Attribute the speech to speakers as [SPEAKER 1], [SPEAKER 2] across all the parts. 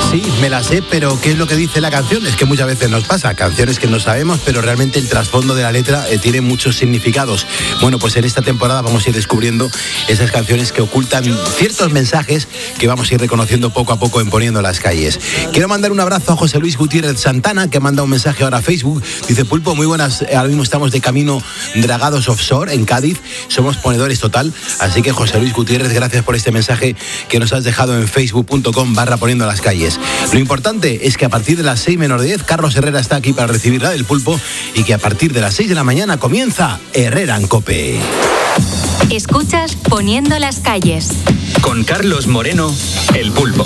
[SPEAKER 1] Sí, me la sé, pero ¿qué es lo que dice la canción? Es que muchas veces nos pasa, canciones que no sabemos, pero realmente el trasfondo de la letra tiene muchos significados. Bueno, pues en esta temporada vamos a ir descubriendo esas canciones que ocultan ciertos mensajes que vamos a ir reconociendo poco a poco en Poniendo las Calles. Quiero mandar un abrazo a José Luis Gutiérrez Santana, que manda un mensaje ahora a Facebook. Dice: Pulpo, muy buenas, ahora mismo estamos de camino Dragados Offshore en Cádiz, somos ponedores total, así que José Luis Gutiérrez, gracias por este mensaje que nos has dejado en facebook.com/Poniendo las Calles. Lo importante es que a partir de las 6:10 Carlos Herrera está aquí para recibir la del Pulpo y que a partir de las 6 de la mañana comienza Herrera en COPE.
[SPEAKER 2] Escuchas Poniendo las Calles
[SPEAKER 3] con Carlos Moreno, el Pulpo.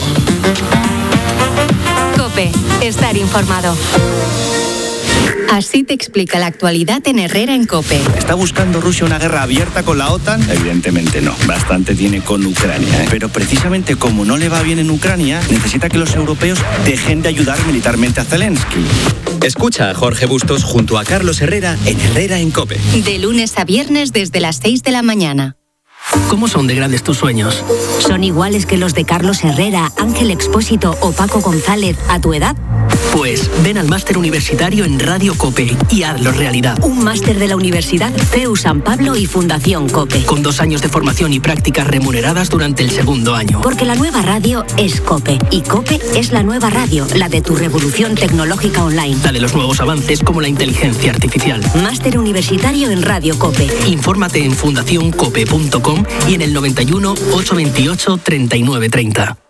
[SPEAKER 2] COPE, estar informado. Así te explica la actualidad en Herrera en COPE.
[SPEAKER 4] ¿Está buscando Rusia una guerra abierta con la OTAN? Evidentemente no. Bastante tiene con Ucrania. Pero precisamente como no le va bien en Ucrania, necesita que los europeos dejen de ayudar militarmente a Zelensky.
[SPEAKER 3] Escucha a Jorge Bustos junto a Carlos Herrera en Herrera en COPE.
[SPEAKER 2] De lunes a viernes desde las 6 de la mañana.
[SPEAKER 5] ¿Cómo son de grandes tus sueños?
[SPEAKER 6] ¿Son iguales que los de Carlos Herrera, Ángel Expósito o Paco González a tu edad?
[SPEAKER 5] Pues ven al máster universitario en Radio COPE y hazlo realidad.
[SPEAKER 6] Un máster de la Universidad CEU San Pablo y Fundación COPE.
[SPEAKER 5] Con 2 años de formación y prácticas remuneradas durante el segundo año.
[SPEAKER 6] Porque la nueva radio es COPE. Y COPE es la nueva radio, la de tu revolución tecnológica online.
[SPEAKER 5] La de los nuevos avances como la inteligencia artificial.
[SPEAKER 6] Máster universitario en Radio COPE.
[SPEAKER 5] Infórmate en fundacioncope.com y en el 91 828 3930.